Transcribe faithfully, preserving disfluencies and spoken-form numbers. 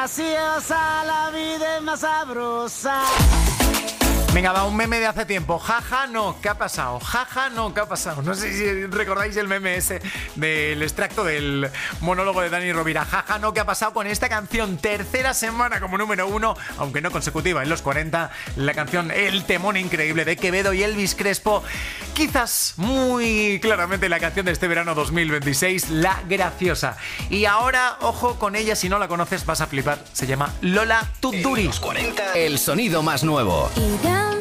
graciosa, la vida es más sabrosa. Venga, va, un meme de hace tiempo. Jaja, no, ¿qué ha pasado? Jaja, no, ¿qué ha pasado? No sé si recordáis el meme ese del extracto del monólogo de Dani Rovira. Jaja, no, ¿qué ha pasado con esta canción? Tercera semana como número uno, aunque no consecutiva, en los cuarenta. La canción El temón increíble de Quevedo y Elvis Crespo. Quizás muy claramente la canción de este verano dos mil veintiséis, La Graciosa. Y ahora, ojo con ella, si no la conoces vas a flipar. Se llama Lola Tuduri. En los cuarenta, el sonido más nuevo. Y